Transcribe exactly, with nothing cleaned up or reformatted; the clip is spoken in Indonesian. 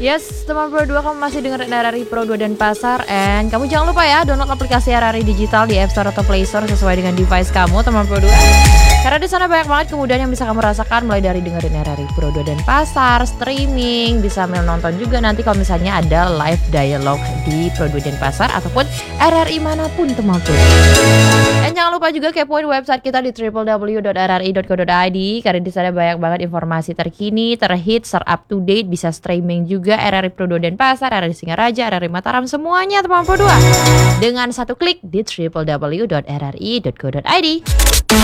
Yes, teman Pro dua, kamu masih dengerin R R I Pro dua Denpasar. And kamu jangan lupa ya, download aplikasi R R I Digital di App Store atau Play Store sesuai dengan device kamu, teman Pro dua. Karena di sana banyak banget kemudahan yang bisa kamu rasakan, mulai dari dengerin R R I Pro dua Denpasar, streaming, bisa menonton juga nanti kalau misalnya ada live dialog di Pro dua Denpasar ataupun R R I manapun, teman Pro. Dan jangan lupa juga kepoin website kita di w w w dot r r i dot co dot i d karena di sana banyak banget informasi terkini, terhits, ter-up to date, bisa streaming juga R R I Pro dua Denpasar, R R I Singaraja, R R I Mataram, semuanya teman Pro dua dengan satu klik di w w w dot r r i dot co dot i d.